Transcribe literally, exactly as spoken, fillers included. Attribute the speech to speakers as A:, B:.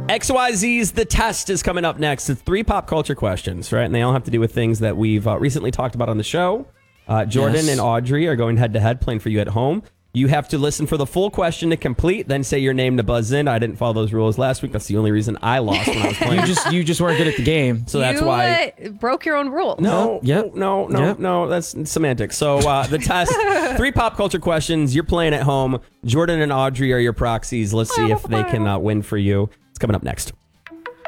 A: X Y Z's The Test is coming up next. It's three pop culture questions, right? And they all have to do with things that we've uh, recently talked about on the show. Uh, Jordan
B: Yes.
A: and Audrey are going head-to-head, playing for you at home. You have to listen for the full question to complete, then say your name to buzz in. I didn't follow those rules last week. That's the only reason I lost when I was playing.
B: You just you just weren't good at the game.
A: So that's
C: you,
A: why...
C: uh, broke your own rules.
A: No,
B: Yep.
A: no, no,
B: Yep.
A: no, that's semantics. So uh, the test, three pop culture questions. You're playing at home. Jordan and Audrey are your proxies. Let's see if they can uh, win for you. It's coming up next.